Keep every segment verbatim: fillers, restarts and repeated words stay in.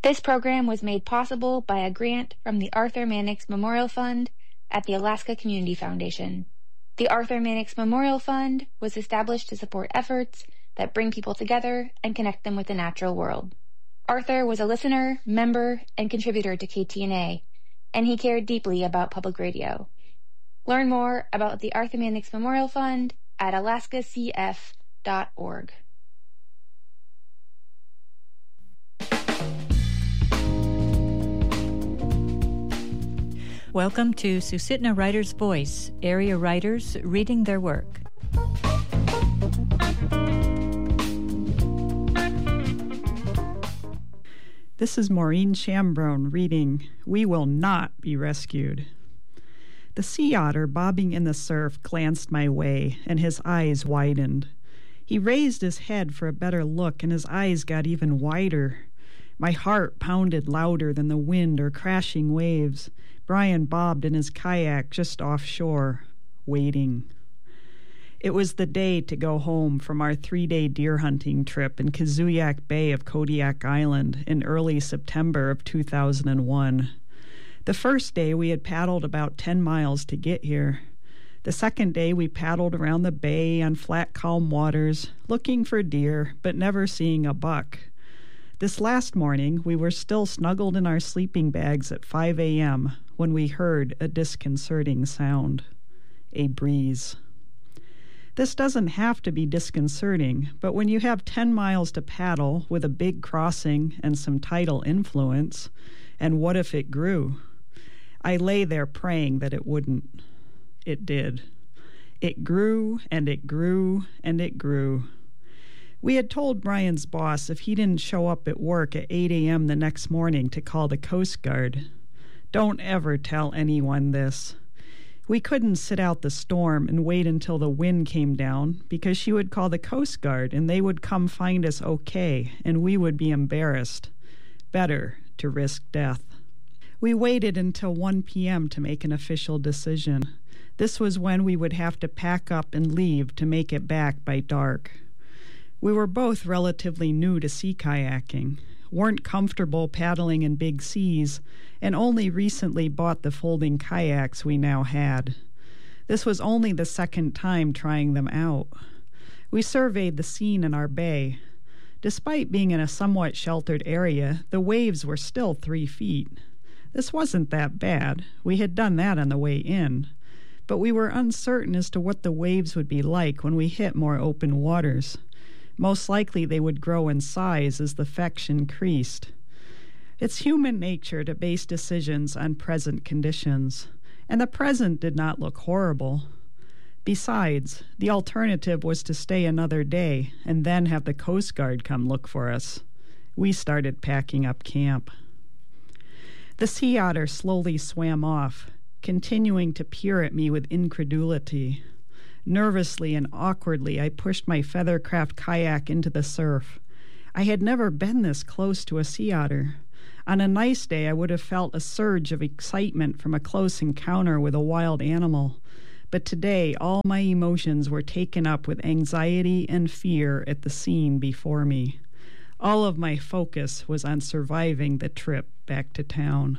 This program was made possible by a grant from the Arthur Mannix Memorial Fund at the Alaska Community Foundation. The Arthur Mannix Memorial Fund was established to support efforts that bring people together and connect them with the natural world. Arthur was a listener, member, and contributor to K T N A, and he cared deeply about public radio. Learn more about the Arthur Mannix Memorial Fund at alaska c f dot org. Welcome to Susitna Writer's Voice, area writers reading their work. This is Maureen Shambrone reading We Will Not Be Rescued. The sea otter bobbing in the surf glanced my way, and his eyes widened. He raised his head for a better look, and his eyes got even wider. My heart pounded louder than the wind or crashing waves. Brian bobbed in his kayak just offshore, waiting. It was the day to go home from our three-day deer hunting trip in Kazuyak Bay of Kodiak Island in early September of two thousand one. The first day we had paddled about ten miles to get here. The second day we paddled around the bay on flat, calm waters, looking for deer, but never seeing a buck. This last morning we were still snuggled in our sleeping bags at five a.m. when we heard a disconcerting sound. A breeze. This doesn't have to be disconcerting, but when you have ten miles to paddle with a big crossing and some tidal influence, and what if it grew? I lay there praying that it wouldn't. It did. It grew, and it grew, and it grew. We had told Brian's boss if he didn't show up at work at eight a.m. the next morning to call the Coast Guard. Don't ever tell anyone this. We couldn't sit out the storm and wait until the wind came down because she would call the Coast Guard and they would come find us okay and we would be embarrassed. Better to risk death. We waited until one p.m. to make an official decision. This was when we would have to pack up and leave to make it back by dark. We were both relatively new to sea kayaking, weren't comfortable paddling in big seas, and only recently bought the folding kayaks we now had. This was only the second time trying them out. We surveyed the scene in our bay. Despite being in a somewhat sheltered area, the waves were still three feet. This wasn't that bad. We had done that on the way in. But we were uncertain as to what the waves would be like when we hit more open waters. Most likely they would grow in size as the fetch increased. It's human nature to base decisions on present conditions, and the present did not look horrible. Besides, the alternative was to stay another day and then have the Coast Guard come look for us. We started packing up camp. The sea otter slowly swam off, continuing to peer at me with incredulity. Nervously and awkwardly, I pushed my Feathercraft kayak into the surf. I had never been this close to a sea otter. On a nice day, I would have felt a surge of excitement from a close encounter with a wild animal. But today, all my emotions were taken up with anxiety and fear at the scene before me. All of my focus was on surviving the trip back to town.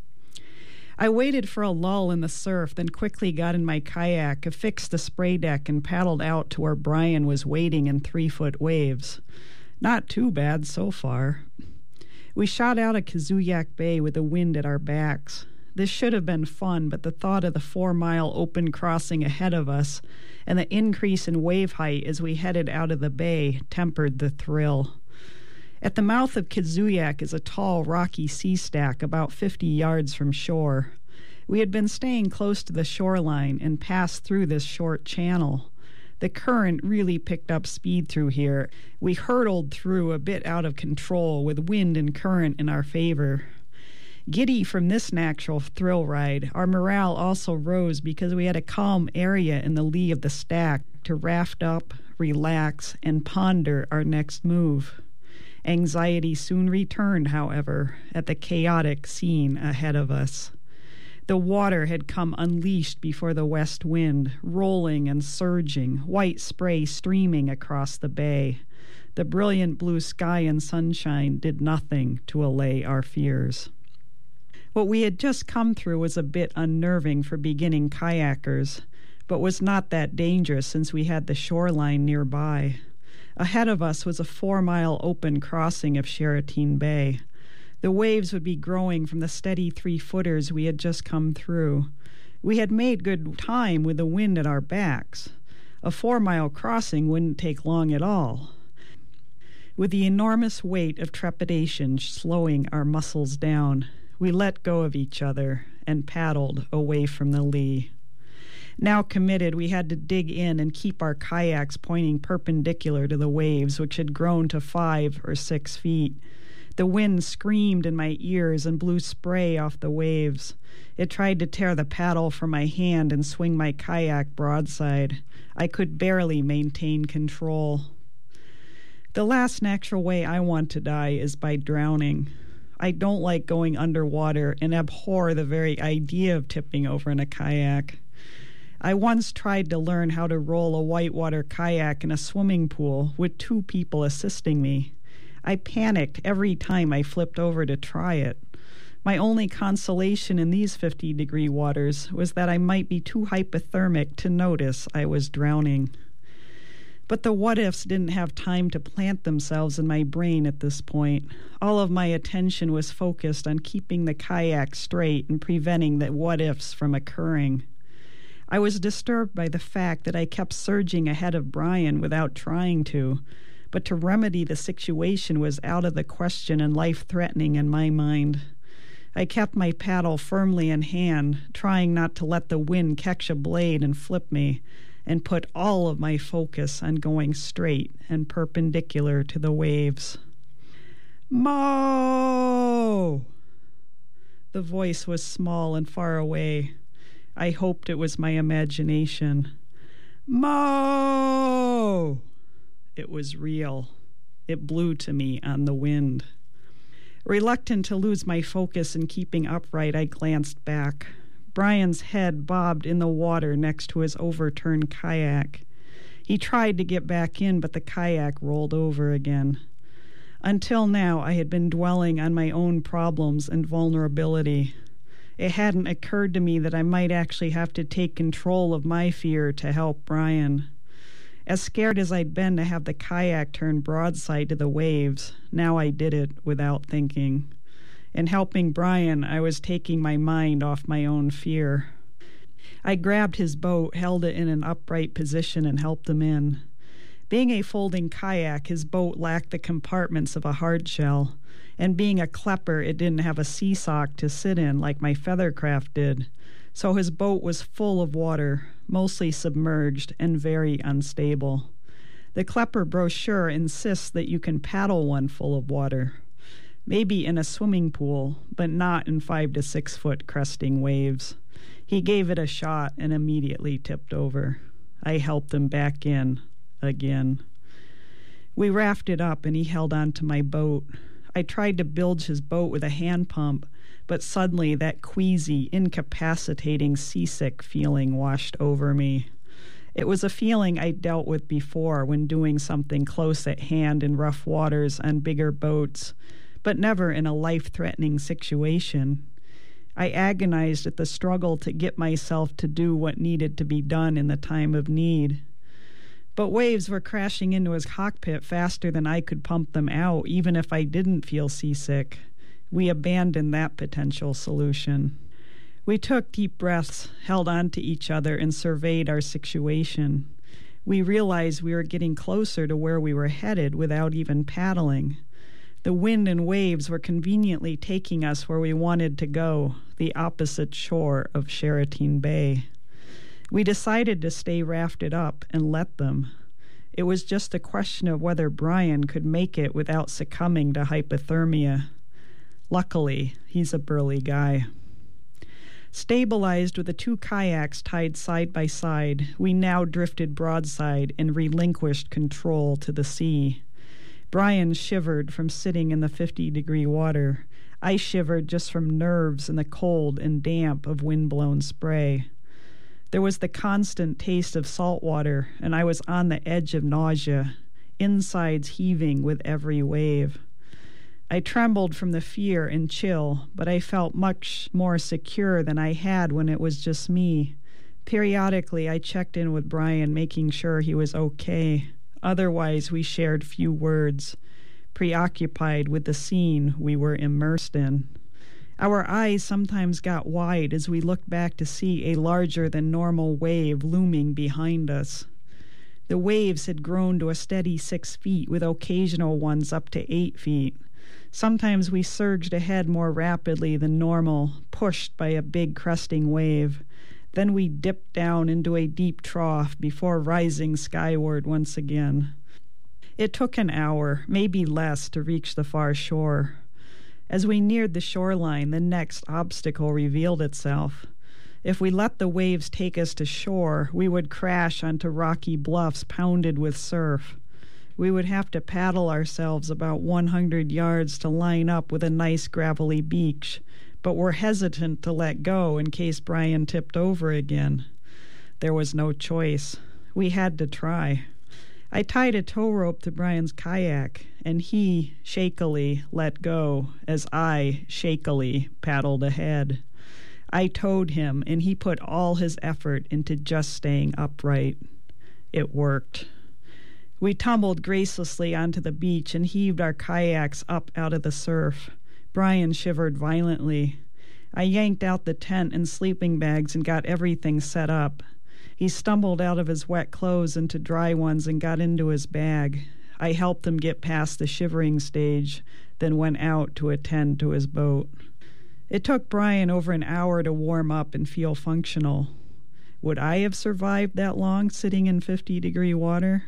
I waited for a lull in the surf, then quickly got in my kayak, affixed the spray deck, and paddled out to where Brian was waiting in three-foot waves. Not too bad so far. We shot out of Kazuyak Bay with the wind at our backs. This should have been fun, but the thought of the four-mile open crossing ahead of us and the increase in wave height as we headed out of the bay tempered the thrill. At the mouth of Kazuyak is a tall, rocky sea stack about fifty yards from shore. We had been staying close to the shoreline and passed through this short channel. The current really picked up speed through here. We hurtled through a bit out of control with wind and current in our favor. Giddy from this natural thrill ride, our morale also rose because we had a calm area in the lee of the stack to raft up, relax, and ponder our next move. Anxiety soon returned, however, at the chaotic scene ahead of us. The water had come unleashed before the west wind, rolling and surging, white spray streaming across the bay. The brilliant blue sky and sunshine did nothing to allay our fears. What we had just come through was a bit unnerving for beginning kayakers, but was not that dangerous since we had the shoreline nearby. Ahead of us was a four-mile open crossing of Charenton Bay. The waves would be growing from the steady three-footers we had just come through. We had made good time with the wind at our backs. A four-mile crossing wouldn't take long at all. With the enormous weight of trepidation slowing our muscles down, we let go of each other and paddled away from the lee. Now committed, we had to dig in and keep our kayaks pointing perpendicular to the waves, which had grown to five or six feet. The wind screamed in my ears and blew spray off the waves. It tried to tear the paddle from my hand and swing my kayak broadside. I could barely maintain control. The last natural way I want to die is by drowning. I don't like going underwater and abhor the very idea of tipping over in a kayak. I once tried to learn how to roll a whitewater kayak in a swimming pool with two people assisting me. I panicked every time I flipped over to try it. My only consolation in these fifty-degree waters was that I might be too hypothermic to notice I was drowning. But the what-ifs didn't have time to plant themselves in my brain at this point. All of my attention was focused on keeping the kayak straight and preventing the what-ifs from occurring. I was disturbed by the fact that I kept surging ahead of Brian without trying to, but to remedy the situation was out of the question and life-threatening in my mind. I kept my paddle firmly in hand, trying not to let the wind catch a blade and flip me, and put all of my focus on going straight and perpendicular to the waves. Mo! The voice was small and far away. I hoped it was my imagination. Mo! It was real. It blew to me on the wind. Reluctant to lose my focus in keeping upright, I glanced back. Brian's head bobbed in the water next to his overturned kayak. He tried to get back in, but the kayak rolled over again. Until now, I had been dwelling on my own problems and vulnerability. It hadn't occurred to me that I might actually have to take control of my fear to help Brian. As scared as I'd been to have the kayak turn broadside to the waves, now I did it without thinking. In helping Brian, I was taking my mind off my own fear. I grabbed his boat, held it in an upright position, and helped him in. Being a folding kayak, his boat lacked the compartments of a hardshell, and being a klepper, it didn't have a sea sock to sit in like my feathercraft did. So his boat was full of water, mostly submerged and very unstable. The klepper brochure insists that you can paddle one full of water. Maybe in a swimming pool, but not in five to six foot cresting waves. He gave it a shot and immediately tipped over. I helped him back in, again. We rafted up and he held on to my boat. I tried to bilge his boat with a hand pump, but suddenly that queasy, incapacitating, seasick feeling washed over me. It was a feeling I'd dealt with before when doing something close at hand in rough waters on bigger boats, but never in a life-threatening situation. I agonized at the struggle to get myself to do what needed to be done in the time of need. But waves were crashing into his cockpit faster than I could pump them out, even if I didn't feel seasick. We abandoned that potential solution. We took deep breaths, held on to each other, and surveyed our situation. We realized we were getting closer to where we were headed without even paddling. The wind and waves were conveniently taking us where we wanted to go, the opposite shore of Charenton Bay. We decided to stay rafted up and let them. It was just a question of whether Brian could make it without succumbing to hypothermia. Luckily, he's a burly guy. Stabilized with the two kayaks tied side by side, we now drifted broadside and relinquished control to the sea. Brian shivered from sitting in the fifty-degree water. I shivered just from nerves and the cold and damp of wind-blown spray. There was the constant taste of salt water, and I was on the edge of nausea. insides heaving with every wave. I trembled from the fear and chill, but I felt much more secure than I had when it was just me. Periodically, I checked in with Brian, making sure he was okay. Otherwise, we shared few words, preoccupied with the scene we were immersed in. Our eyes sometimes got wide as we looked back to see a larger-than-normal wave looming behind us. The waves had grown to a steady six feet, with occasional ones up to eight feet. Sometimes we surged ahead more rapidly than normal, pushed by a big cresting wave. Then we dipped down into a deep trough before rising skyward once again. It took an hour, maybe less, to reach the far shore. As we neared the shoreline, the next obstacle revealed itself. If we let the waves take us to shore, we would crash onto rocky bluffs pounded with surf. We would have to paddle ourselves about one hundred yards to line up with a nice gravelly beach, but were hesitant to let go in case Brian tipped over again. There was no choice. We had to try. I tied a tow rope to Brian's kayak, and he shakily let go as I shakily paddled ahead. I towed him, and he put all his effort into just staying upright. It worked. We tumbled gracelessly onto the beach and heaved our kayaks up out of the surf. Brian shivered violently. I yanked out the tent and sleeping bags and got everything set up. He stumbled out of his wet clothes into dry ones and got into his bag. I helped him get past the shivering stage, then went out to attend to his boat. It took Brian over an hour to warm up and feel functional. Would I have survived that long sitting in fifty-degree water?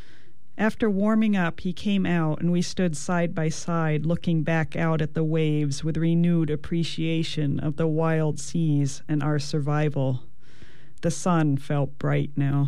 After warming up, he came out, and we stood side by side, looking back out at the waves with renewed appreciation of the wild seas and our survival. The sun felt bright now.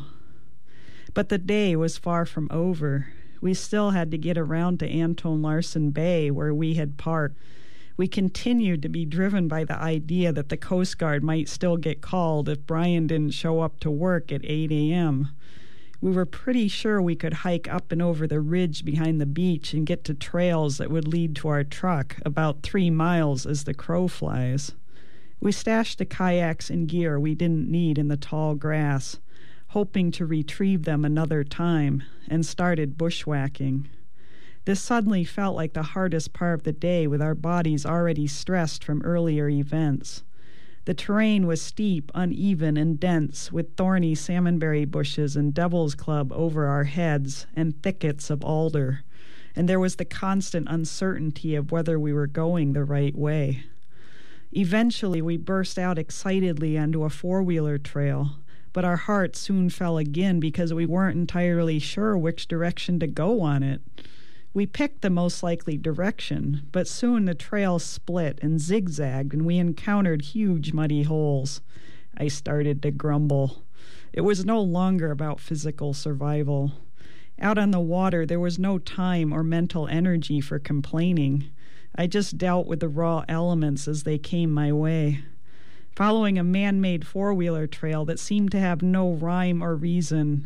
But the day was far from over. We still had to get around to Anton Larsen Bay, where we had parked. We continued to be driven by the idea that the Coast Guard might still get called if Brian didn't show up to work at eight a.m. We were pretty sure we could hike up and over the ridge behind the beach and get to trails that would lead to our truck, about three miles as the crow flies. We stashed the kayaks and gear we didn't need in the tall grass, hoping to retrieve them another time, and started bushwhacking. This suddenly felt like the hardest part of the day, with our bodies already stressed from earlier events. The terrain was steep, uneven, and dense, with thorny salmonberry bushes and devil's club over our heads and thickets of alder, and there was the constant uncertainty of whether we were going the right way. Eventually, we burst out excitedly onto a four-wheeler trail, but our hearts soon fell again because we weren't entirely sure which direction to go on it. We picked the most likely direction, but soon the trail split and zigzagged, and we encountered huge muddy holes. I started to grumble. It was no longer about physical survival. Out on the water, there was no time or mental energy for complaining. I just dealt with the raw elements as they came my way. Following a man-made four-wheeler trail that seemed to have no rhyme or reason,